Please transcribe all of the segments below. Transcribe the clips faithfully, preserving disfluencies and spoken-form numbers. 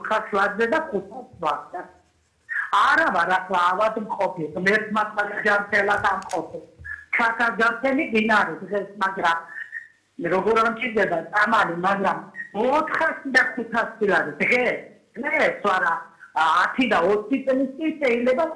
ოთხას ლარზე და ხუთას ვახდა. არა ვარ ახლა ავად მყოფი, მერტმატმა ჯანმრთელად ამყოფი. ჩაკა ჯანმრთელი დინარი დღეს, მაგრამ როგორ ამჭირდება წამალი, მაგრამ ოთხას და ხუთას ლარი დღეს, დღეს ვარა ათი და ოცი წელი შეიძლება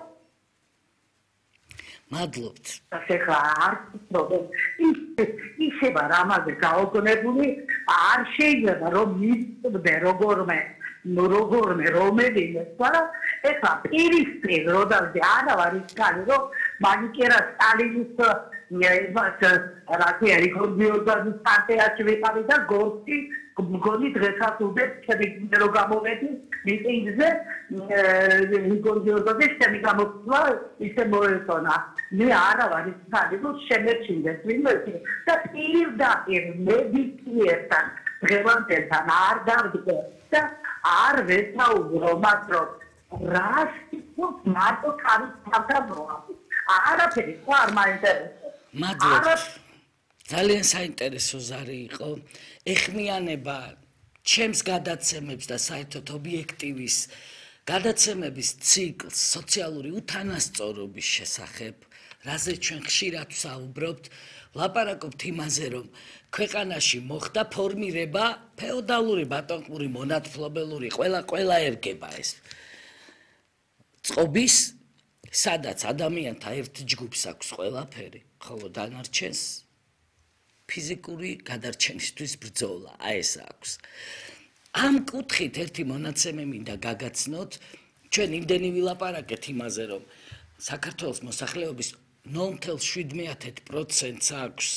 მადლობთ. ახლა არ პრობლემა. ისება რამაზე გაოგონებული არ შეიძლება რომ მისწვდე როგორმე როგორმე რომელიმე თორე ეხლა პირისპირ როდალზე არა ვარ ისკალი რომ მაგიკერა სტალინის იმას რა ქვია რიგორგიოზაძის პარტიაში ვიყავი და გორცი მგონი დღესაც უდებს ჩემი რო გამოვედი მიტინგზე რიგორგიოზაძის ჩემი გამოსვლა ისე მოეწონა მე არა ვარ ისკალი რომ შემეჩინდეს ვინმე და პირდაპირ მედიცინასთან დღევანდელთან არ დავდგე და არ ვესაუბრო მას რომ რას ისოს მარტო თავის თავდაბროა არაფერი ხო არ მაინტერესებს მადლობთ ძალიან საინტერესო ზარი იყო ეხმიანება ჩემს გადაცემებს და საერთოდ ობიექტივის გადაცემების ციკლს სოციალური უთანასწორობის შესახებ რაზე ჩვენ ხშირად ვსაუბრობთ ლაპარაკობთ იმაზე რომ ქვეყანაში მოხდა ფორმირება ფეოდალური ბატონყმური მონათმფლობელური ყველა ყველა ერგება ეს წყობის სადაც ადამიანთა ერთ ჯგუფს აქვს ყველაფერი ხოლო დანარჩენს ფიზიკური გადარჩენისთვის ბრძოლა აი ეს აქვს ამ კუთხით ერთი მონაცემი მინდა გაგაცნოთ ჩვენ იმდენი ვილაპარაკეთ იმაზე რომ საქართველოს მოსახლეობის ნულ ათას პროცენტს აქვს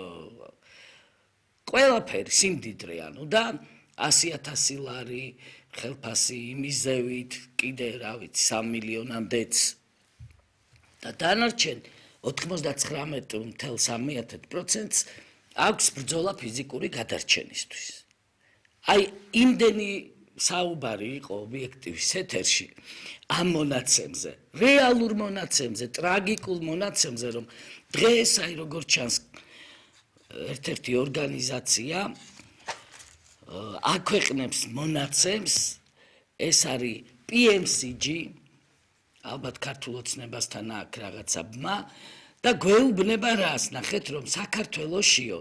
ყველაფერი სიმდიდრე ანუ და ასი ათასი ლარი ხელფასი იმის ზევით კიდე რა ვიცი სამი მილიონამდეც და დანარჩენ ოცდათხმეტ ნული სამი პროცენტს აქვს ბრძოლა ფიზიკური გადარჩენისთვის აი იმდენი საუბარი იყო ობიექტივის ეთერში ამ მონაცემზე რეალურ მონაცემზე ტრაგიკულ მონაცემზე რომ დღეს აი როგორც ჩანს ერთ-ერთი ორგანიზაცია აქვეყნებს მონაცემს ეს არის პი ემ სი ჯი ალბათ ქართულ ოცნებასთან აქვს რაღაცა ბმა და გვეუბნება რას ნახეთ რომ საქართველოშიო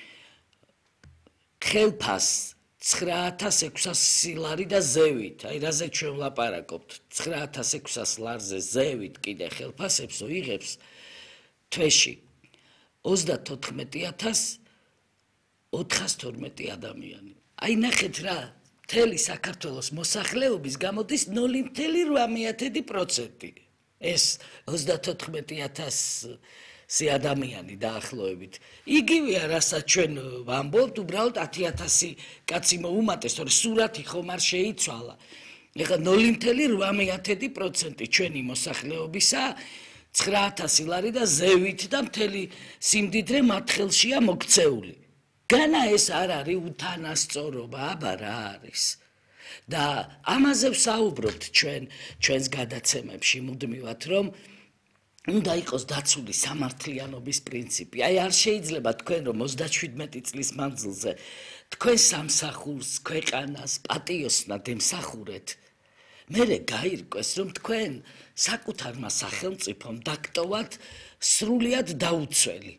ხელფას ცხრა ათას ექვსასი ლარი და ზევით აი რაზე ჩვენ ვლაპარაკობთ ცხრა ათას ექვსასი ლარზე ზევით კიდე ხელფასებსო იღებს თვეში ოცდათოთხმეტი ათას ოთხასთორმეტი ადამიანი აი ნახეთ რა მთელი საქართველოს მოსახლეობის გამოდის ნული ორმოცდაოთხ პროცენტი ეს ოცდათოთხმეტი ათასი ადამიანი დაახლოებით იგივეა რასაც ჩვენ ვამბობთ უბრალოდ ათი ათასი კაცი მოუმატეს თორე სურათი ხომ არ შეიცვალა ეხლა ნული ორმოცდაოთხ პროცენტი ჩვენი მოსახლეობისა ცხრა ათასი ლარი და ზევით და მთელი სიმდიდრე მათ ხელშია მოქცეული განა ეს არ არის უთანასწორობა აბა რა არის და ამაზე ვსაუბრობთ ჩვენ ჩვენს გადაცემებში მუდმივად რომ უნდა იყოს დაცული სამართლიანობის პრინციპი აი არ შეიძლება თქვენ რომ ოცდაშვიდმეტი წლის მანძილზე თქვენ სამსახურს ქვეყანას პატიოსნად ემსახურეთ მერე გაირკვეს რომ თქვენ საკუთარმა სახელმწიფომ დაგტოვათ სრულიად დაუცველი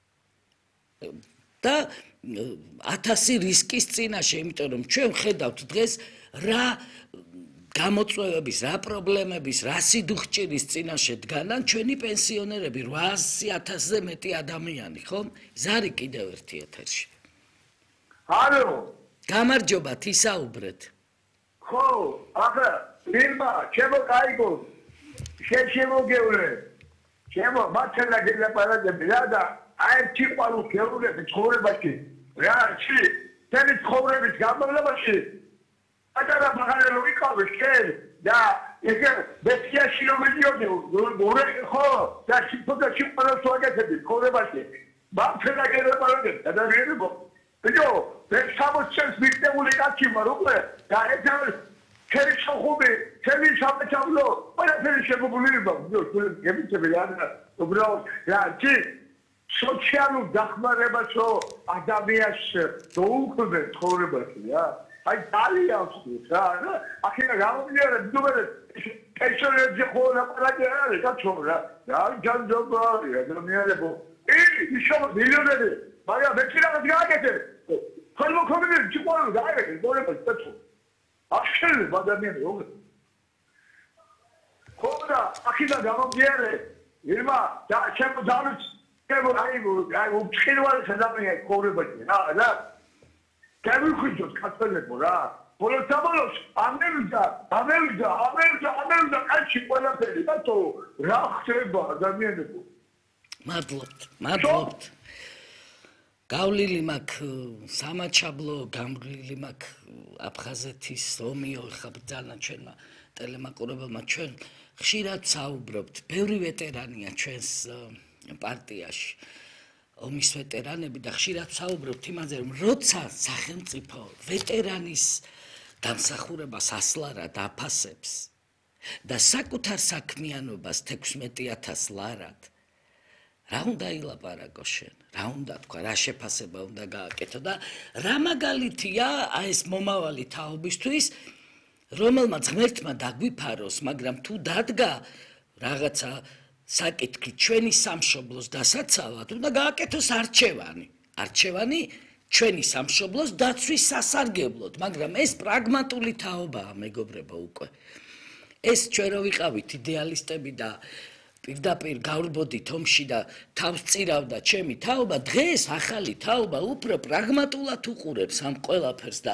და ათასი რისკის წინაშე იმიტომ რომ ჩვენ ვხედავთ დღეს რა გამოწვევების რა პრობლემების რა სიდუხჭირის წინაშე დგანან ჩვენი პენსიონერები რვაასი ათასზე მეტი ადამიანი ხომ ზარი კიდევ ერთი ეთერში ალო გამარჯობა თისაუბრეთ ხო ახლა მირმა ჩემო кайგო შენ შემოგევლე ჩემო მართლა გელაპარაკები რა და აი ჩიყვარულ გეულები ცხოვრებაში რა ჩი თემი ცხოვრების გამარჯვებაში ატარა მაგალითად ვიყავი შენ და ეს ბესიაში რომ მიდიოდი გორე ხო და სიტყვა ჩიყვარულ სვაგეთები ცხოვრებაში მართლა გელაპარაკები და რეალო ბიჭო ეს სამოცდას მიტეული კაცი ვარ უკვე და ეს ჩემი შეხუბი ჩემი სამეთავლო ყველაფერი შემოგულირება ბიჭო გემიწები რა უბრალოდ რა ჩი სოციალურ დახმარებაშო ადამიანს დაუკვირდე ცხოვრებაში რა აი ძალიან ვთქვით რა აქედან გამომდინარე ნუმერე პენსიონერებზე ხოლმე ლაპარაკი არ არის კაცო რა რა ჯანჯობარი ადამიანებო ი ისო მილიონერი მაგრამ მე კიდევ გააკეთე ხოლმე ხოლმე ჩიყვანო გააკეთე მოლება კაცო აღშენებ ადამიანები როგორ ხოდა აქედან გამომდინარე ირმა და ჩემო ძალუც ჩემო აი აი უცხინვალე სადამია ქორებაში რა რა გამიხიჯოთ კაცოლებო რა ბოლოს საბოლოოს ამერიკა ამერიკა ამერიკა ამერიკა კაცი ყველაფერი და თო რა ხდება ადამიანებო მადლობთ მადლობთ გავლილი მაქვს სამაჩაბლო გამვლილი მაქვს აფხაზეთის ომიო ხა ბრძანა ჩვენმა ტელემაყურებელმა ჩვენ ხშირად საუბრობთ ბევრი ვეტერანია ჩვენს პარტიაში ომის ვეტერანები და ხშირად საუბრობთ იმაზე რომ როცა სახელმწიფო ვეტერანის დამსახურებას ასლარად აფასებს და საკუთარ საქმიანობას თექვსმეტი ათას ლარად რა უნდა ილაპარაკო შენ რა უნდა თქვა რა შეფასება უნდა გააკეთო და რა მაგალითია აი ეს მომავალი თაობისთვის რომელმაც ღმერთმა დაგვიფაროს მაგრამ თუ დადგა რაღაცა საკითხი ჩვენი სამშობლოს დასაცავად უნდა გააკეთოს არჩევანი არჩევანი ჩვენი სამშობლოს დაცვის სასარგებლოდ მაგრამ ეს პრაგმატული თაობაა მეგობრებო უკვე ეს ჩვენ რო ვიყავით იდეალისტები და პირდაპირ გავრბოდით ომში და თავს წირავდა ჩემი თაობა დღეს ახალი თაობა უფრო პრაგმატულად უყურებს ამ ყველაფერს და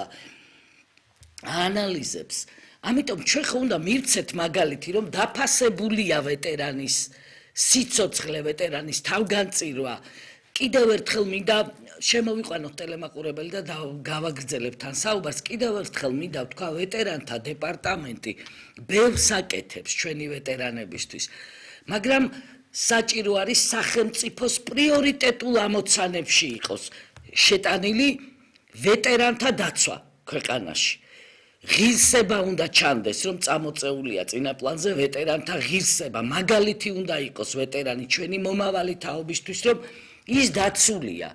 ანალიზებს ამიტომ ჩვენ ხო უნდა მივცეთ მაგალითი რომ დაფასებულია ვეტერანის სიცოცხლე ვეტერანის თავგანწირვა კიდევ ერთხელ მინდა შემოვიყვანოთ ტელემაყურებელი და გავაგრძელებთ თან საუბარს კიდევ ერთხელ მინდა ვთქვა ვეტერანთა დეპარტამენტი ბევრს აკეთებს ჩვენი ვეტერანებისთვის მაგრამ საჭირო არის სახელმწიფოს პრიორიტეტულ ამოცანებში იყოს შეტანილი ვეტერანთა დაცვა ქვეყანაში ღირსება უნდა ჩანდეს რომ წამოწეულია წინა პლანზე ვეტერანთა ღირსება მაგალითი უნდა იყოს ვეტერანი ჩვენი მომავალი თაობისთვის რომ ის დაცულია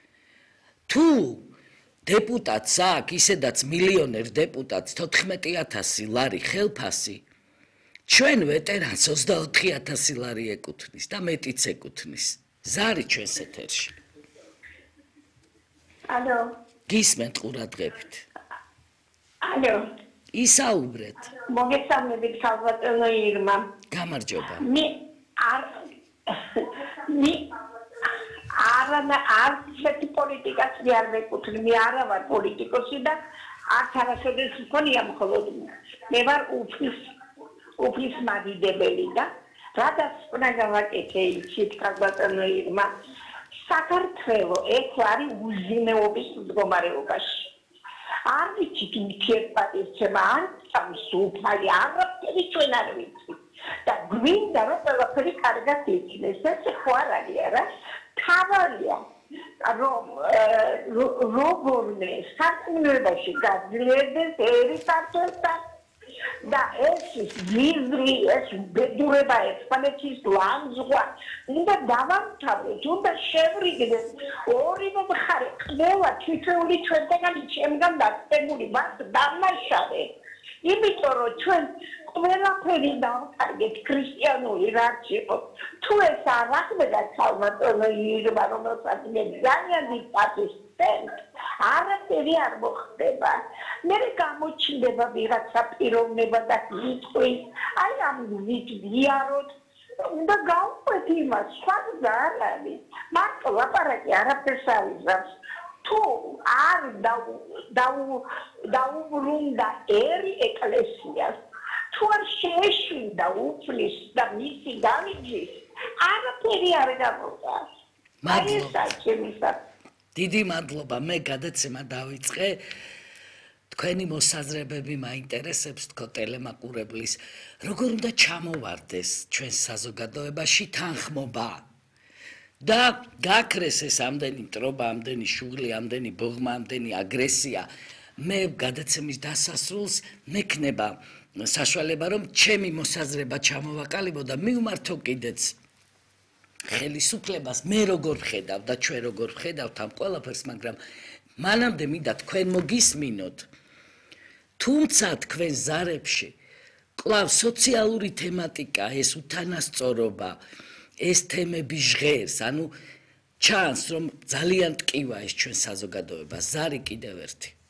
თუ დეპუტატს აქვს ისედაც მილიონერ დეპუტატს თოთხმეტი ათასი ლარი ხელფასი ჩვენ ვეტერანს ოცდაოთხი ათასი ლარი ეკუთვნის და მეტიც ეკუთვნის ზარი ჩვენს ეთერში ალო გისმენთ ყურადღებით ალო ისაუბრეთ მოგესალმებით ქალბატონო ირმა გამარჯობა მე არ მე არა არცეთი პოლიტიკას არ მეკუთვნი მე არა ვარ პოლიტიკოსი და არც არასოდეს მქონია მხოლოდ მე ვარ უფლის უფლის მადიდებელი და რადგან უნდა გავაკეთე იცით ქალბატონო ირმა საქართველო ეს არის უზინეობის მდგომარეობაში არ ვიცით ურთიერთპატივცემა ან სამსუფალი არაფერი ჩვენ არ ვიცით და გვინდა რომ ყველაფერი კარგად იქნეს ეს ხო არ არის არა თავარია რომ როგორმე საკუთრებაში გაძლიერდეს ერი საქართველოსთან და ეს ვიზრი ეს ბედურება ესპანეთის ლანძღვა უნდა დავამთავროთ უნდა შევრიგდეს ორივე მხარე ყველა თითოეული ჩვენთაგანი ჩემგან დაწებული მას დამნაშავე იმიტომ რომ ჩვენ ყველაფერი დავკარგეთ ქრისტიანული რაც იყო თუ ეს არ ახმედა ქალბატონო ირმა რომელსაც მე ძალიან ვიპატივ არაფერი არ მოხდება მე გამოჩნდება ვიღაცა პიროვნება და იტყვის აი ამ ვიძიაროთ უნდა გავყვეთ იმას სხვა არ არის მარტო ლაპარაკი არაფერს არ იზრავს თუ არ დაუბრუნდა ერი ეკლესიას თუ არ შეეშვიდა უფლის და მისი განიჯის არაფერი არ გამოვა მადლობა დიდი მადლობა მე გადაცემა დავიწყე თქვენი მოსაზრებები მაინტერესებს თქო ტელემაყურებლის როგორ უნდა ჩამოვარდეს ჩვენს საზოგადოებაში თანხმობა და გაქრეს ეს ამდენი მტრობა ამდენი შუღლი ამდენი ბოღმა ამდენი აგრესია მე გადაცემის დასასრულს მექნება საშუალება რომ ჩემი მოსაზრება ჩამოვაყალიბო და მივმართო კიდეც ხელისუფლებას მე როგორ ვხედავ და ჩვენ როგორ ვხედავთ ამ ყველაფერს მაგრამ მანამდე მინდა თქვენ მოგისმინოთ თუმცა თქვენ ზარებში კვლავ სოციალური თემატიკა, ეს უთანასწორობა, ეს თემები ჟღერს, ანუ ჩანს რომ ძალიან ტკივა ეს ჩვენ საზოგადოება, ზარი კიდევ ერთი